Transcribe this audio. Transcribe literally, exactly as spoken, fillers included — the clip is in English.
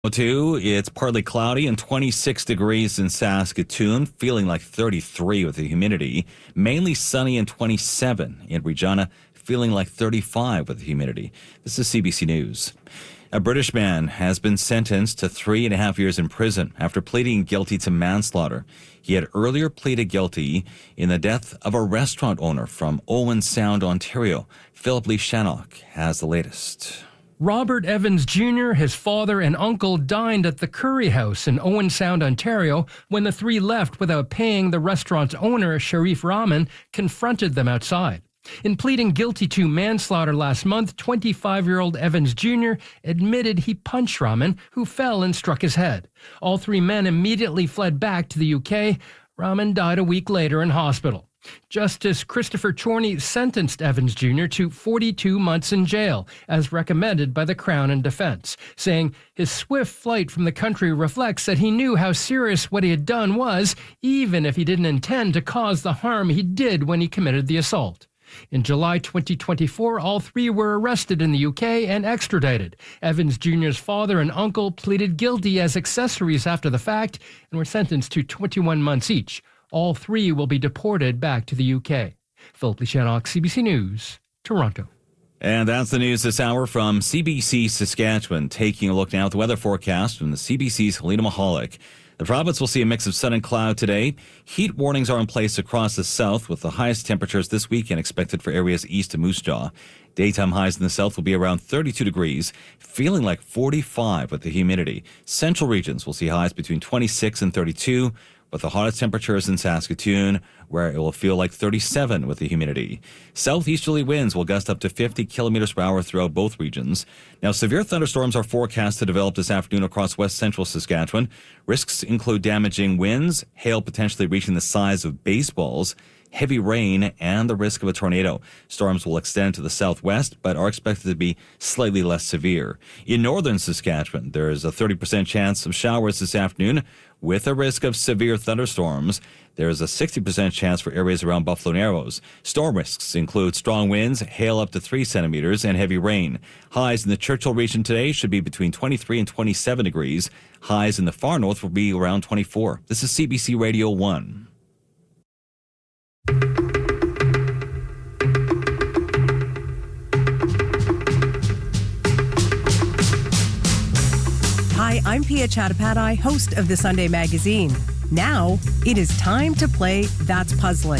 Two, it's partly cloudy and twenty-six degrees in Saskatoon, feeling like thirty-three with the humidity. Mainly sunny and twenty-seven in Regina, feeling like thirty-five with the humidity. This is C B C News. A British man has been sentenced to three and a half years in prison after pleading guilty to manslaughter. He had earlier pleaded guilty in the death of a restaurant owner from Owen Sound, Ontario. Philip Lee Shannock has the latest. Robert Evans Junior, his father, and uncle dined at the Curry House in Owen Sound, Ontario, when the three left without paying. The restaurant's owner, Sharif Rahman, confronted them outside. In pleading guilty to manslaughter last month, twenty-five-year-old Evans Junior admitted he punched Rahman, who fell and struck his head. All three men immediately fled back to the U K. Rahman died a week later in hospital. Justice Christopher Chorney sentenced Evans Junior to forty-two months in jail, as recommended by the Crown and Defense, saying his swift flight from the country reflects that he knew how serious what he had done was, even if he didn't intend to cause the harm he did when he committed the assault. In July twenty twenty-four, all three were arrested in the U K and extradited. Evans Junior's father and uncle pleaded guilty as accessories after the fact and were sentenced to twenty-one months each. All three will be deported back to the U K. Philip Lee Shannock, C B C News, Toronto. And that's the news this hour from C B C Saskatchewan. Taking a look now at the weather forecast from the C B C's Helena Mahalik. The province will see a mix of sun and cloud today. Heat warnings are in place across the south, with the highest temperatures this weekend expected for areas east of Moose Jaw. Daytime highs in the south will be around thirty-two degrees, feeling like forty-five with the humidity. Central regions will see highs between twenty-six and thirty-two, with the hottest temperatures in Saskatoon, where it will feel like thirty-seven with the humidity. Southeasterly winds will gust up to fifty kilometers per hour throughout both regions. Now, severe thunderstorms are forecast to develop this afternoon across west central Saskatchewan. Risks include damaging winds, hail potentially reaching the size of baseballs, heavy rain, and the risk of a tornado. Storms will extend to the southwest, but are expected to be slightly less severe. In northern Saskatchewan, there is a thirty percent chance of showers this afternoon, with a risk of severe thunderstorms. There is a sixty percent chance for areas around Buffalo Narrows. Storm risks include strong winds, hail up to three centimeters, and heavy rain. Highs in the Churchill region today should be between twenty-three and twenty-seven degrees. Highs in the far north will be around twenty-four. This is C B C Radio one. Hi, I'm Pia Chattopadhyay, host of the Sunday Magazine. Now, it is time to play That's Puzzling.